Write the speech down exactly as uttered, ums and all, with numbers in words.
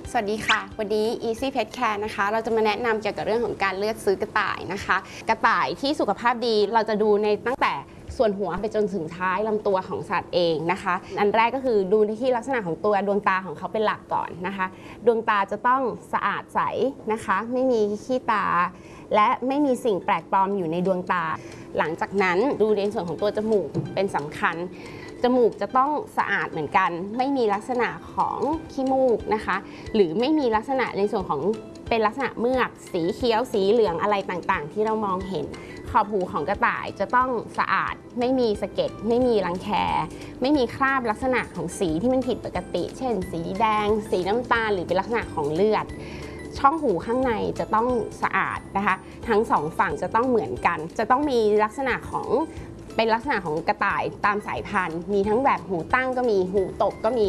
สวัสดีค่ะวันนี้ Easy Pet Care นะคะเราจะมาแนะนำเกี่ยวกับเรื่องของการเลือกซื้อกระต่ายนะคะกระต่ายที่สุขภาพดีเราจะดูในตั้งแต่ส่วนหัวไปจนถึงท้ายลำตัวของสัตว์เองนะคะอันแรกก็คือดูที่ลักษณะของตัวดวงตาของเขาเป็นหลักก่อนนะคะดวงตาจะต้องสะอาดใสนะคะไม่มีขี้ตาและไม่มีสิ่งแปลกปลอมอยู่ในดวงตาหลังจากนั้นดูในส่วนของตัวจมูกเป็นสำคัญจมูกจะต้องสะอาดเหมือนกันไม่มีลักษณะของขี้มูกนะคะหรือไม่มีลักษณะในส่วนของเป็นลักษณะเมือกสีเขียวสีเหลืองอะไรต่างๆที่เรามองเห็นขอบหูของกระต่ายจะต้องสะอาดไม่มีสะเก็ดไม่มีรังแคไม่มีคราบลักษณะของสีที่มันผิดปกติเช่นสีแดงสีน้ำตาลหรือเป็นลักษณะของเลือดช่องหูข้างในจะต้องสะอาดนะคะทั้งสองฝั่งจะต้องเหมือนกันจะต้องมีลักษณะของเป็นลักษณะของกระต่ายตามสายพันธุ์มีทั้งแบบหูตั้งก็มีหูตกก็มี